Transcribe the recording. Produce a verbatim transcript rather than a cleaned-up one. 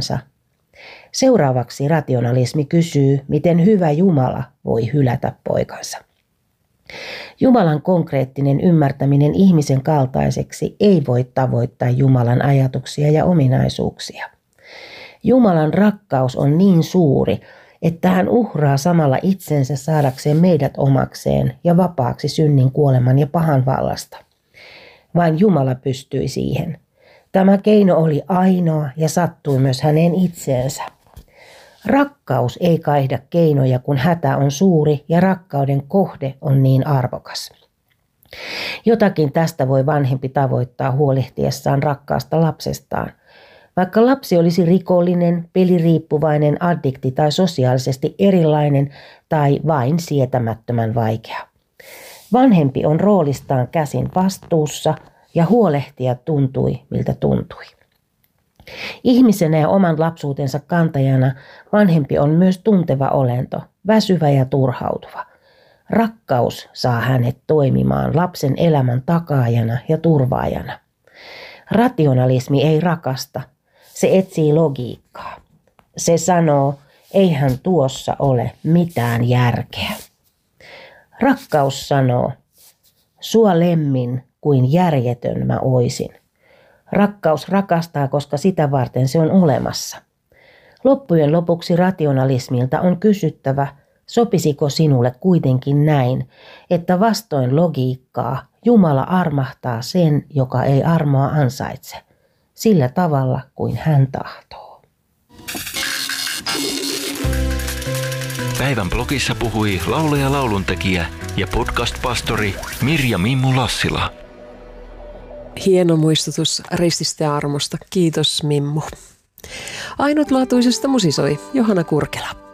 poikansa. Seuraavaksi rationalismi kysyy, miten hyvä Jumala voi hylätä poikansa. Jumalan konkreettinen ymmärtäminen ihmisen kaltaiseksi ei voi tavoittaa Jumalan ajatuksia ja ominaisuuksia. Jumalan rakkaus on niin suuri, että hän uhraa samalla itsensä saadakseen meidät omakseen ja vapaaksi synnin, kuoleman ja pahan vallasta. Vain Jumala pystyi siihen. Tämä keino oli ainoa ja sattui myös häneen itseensä. Rakkaus ei kaihda keinoja, kun hätä on suuri ja rakkauden kohde on niin arvokas. Jotakin tästä voi vanhempi tavoittaa huolehtiessaan rakkaasta lapsestaan. Vaikka lapsi olisi rikollinen, peliriippuvainen, addikti tai sosiaalisesti erilainen tai vain sietämättömän vaikea. Vanhempi on roolistaan käsin vastuussa ja huolehtia tuntui miltä tuntui. Ihmisenä ja oman lapsuutensa kantajana vanhempi on myös tunteva olento, väsyvä ja turhautuva. Rakkaus saa hänet toimimaan lapsen elämän takaajana ja turvaajana. Rationalismi ei rakasta, se etsii logiikkaa. Se sanoo, eihän tuossa ole mitään järkeä. Rakkaus sanoo, sua lemmin kuin järjetön mä oisin. Rakkaus rakastaa, koska sitä varten se on olemassa. Loppujen lopuksi rationalismilta on kysyttävä, sopisiko sinulle kuitenkin näin, että vastoin logiikkaa Jumala armahtaa sen, joka ei armoa ansaitse, sillä tavalla kuin hän tahtoo. Päivän blogissa puhui laulaja, lauluntekijä ja podcast-pastori Mirja Mimmu Lassila. Hieno muistutus rististä ja armosta. Kiitos Mimmu. Ainutlaatuisesta musisoi Johanna Kurkela.